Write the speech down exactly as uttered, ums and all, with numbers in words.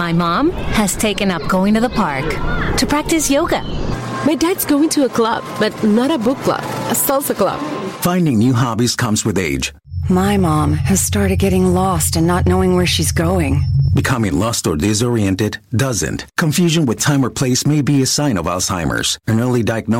My mom has taken up going to the park to practice yoga. My dad's going to a club, but not a book club, a salsa club. Finding new hobbies comes with age. My mom has started getting lost and not knowing where she's going. Becoming lost or disoriented doesn't. Confusion with time or place may be a sign of Alzheimer's. An early diagnosis